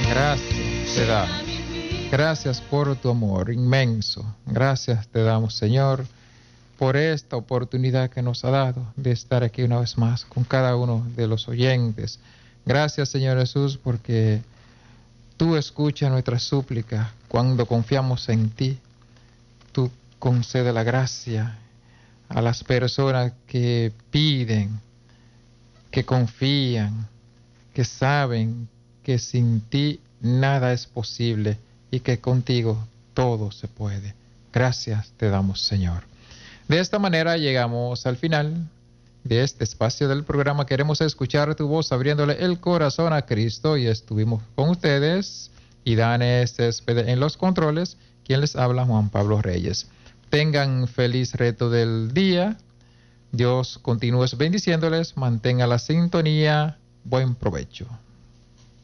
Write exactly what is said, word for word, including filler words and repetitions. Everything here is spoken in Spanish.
Gracias te damos. Gracias por tu amor inmenso. Gracias te damos, Señor, por esta oportunidad que nos ha dado de estar aquí una vez más con cada uno de los oyentes. Gracias, Señor Jesús, porque tú escuchas nuestra súplica cuando confiamos en ti. Tú concedes la gracia a las personas que piden, que confían, que saben que sin ti nada es posible y que contigo todo se puede. Gracias te damos, Señor. De esta manera llegamos al final de este espacio del programa. Queremos escuchar tu voz abriéndole el corazón a Cristo, y estuvimos con ustedes y Dane Céspedes en los controles, quien les habla, Juan Pablo Reyes. Tengan feliz resto del día. Dios continúe bendiciéndoles, mantenga la sintonía. Buen provecho.